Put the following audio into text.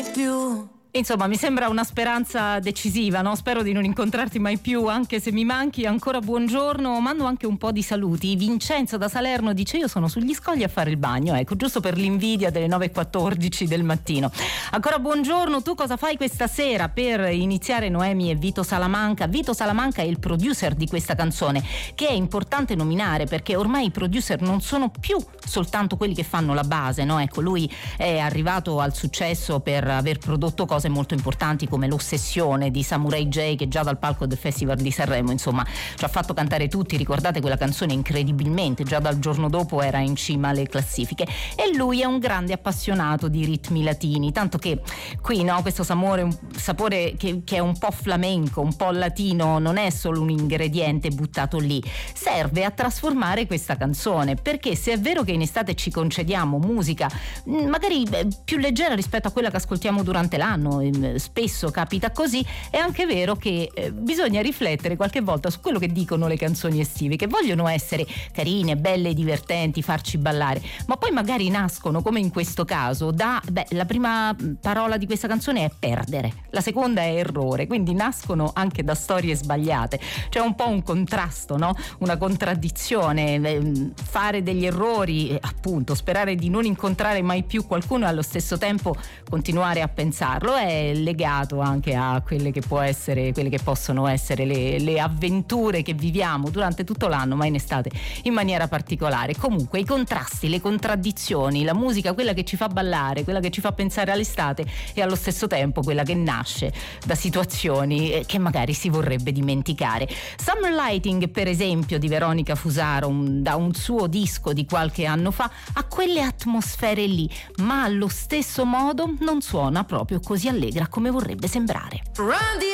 mai più. Insomma, mi sembra una speranza decisiva, no? Spero di non incontrarti mai più, anche se mi manchi. Ancora buongiorno, mando anche un po' di saluti. Vincenzo da Salerno dice: io sono sugli scogli a fare il bagno, ecco, giusto per l'invidia delle 9:14 del mattino. Ancora buongiorno, tu cosa fai questa sera per iniziare Noemi e Vito Salamanca? Vito Salamanca è il producer di questa canzone, che è importante nominare perché ormai i producer non sono più soltanto quelli che fanno la base, no? Ecco, lui è arrivato al successo per aver prodotto cose molto importanti come L'Ossessione di Samurai J, che già dal palco del Festival di Sanremo, insomma, ci ha fatto cantare tutti. Ricordate quella canzone incredibilmente, già dal giorno dopo era in cima alle classifiche. E lui è un grande appassionato di ritmi latini, tanto che qui, no, questo sapore che è un po' flamenco, un po' latino, non è solo un ingrediente buttato lì, serve a trasformare questa canzone, perché se è vero che in estate ci concediamo musica magari più leggera rispetto a quella che ascoltiamo durante l'anno, spesso capita così, è anche vero che bisogna riflettere qualche volta su quello che dicono le canzoni estive, che vogliono essere carine, belle, divertenti, farci ballare, ma poi magari nascono, come in questo caso, la prima parola di questa canzone è perdere, la seconda è errore, quindi nascono anche da storie sbagliate. C'è un po' un contrasto, no? Una contraddizione, fare degli errori, appunto sperare di non incontrare mai più qualcuno e allo stesso tempo continuare a pensarlo, è legato anche a quelle che possono essere le avventure che viviamo durante tutto l'anno, ma in estate in maniera particolare. Comunque i contrasti, le contraddizioni, la musica, quella che ci fa ballare, quella che ci fa pensare all'estate, e allo stesso tempo quella che nasce da situazioni che magari si vorrebbe dimenticare. Summer Lighting, per esempio, di Veronica Fusaro, da un suo disco di qualche anno fa, ha quelle atmosfere lì, ma allo stesso modo non suona proprio così allegra come vorrebbe sembrare.